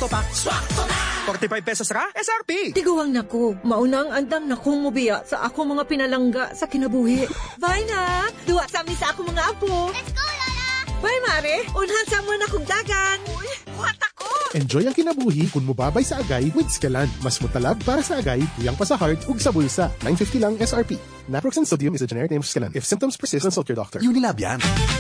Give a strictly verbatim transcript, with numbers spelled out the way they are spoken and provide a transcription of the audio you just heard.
Swakto pa. Swakto na! forty-five pesos ra, S R P. Tiguang nako, maunang andam na kong mubiya sa ako mga pinalangga sa kinabuhi. Bye na! Duwa sa amin sa ako mga apo. Let's go, Lola! Bye, Mare! Unhan sa mo na kong dagan. Uy, kuhat ako! Enjoy ang kinabuhi kung mubabay sa agay with Scalan. Mas mutalab para sa agay, tuyang pa sa heart ug sa bulsa. nine fifty lang S R P. Naproxen sodium is a generic name of Scalan. If symptoms persist, consult your doctor. Unilab yan.